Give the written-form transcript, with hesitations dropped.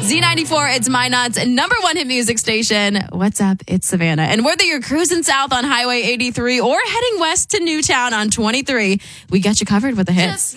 Z94, it's My Nuts, number one hit music station. What's up? It's Savannah. And whether you're cruising south on Highway 83 or heading west to Newtown on 23, we got you covered with the hits.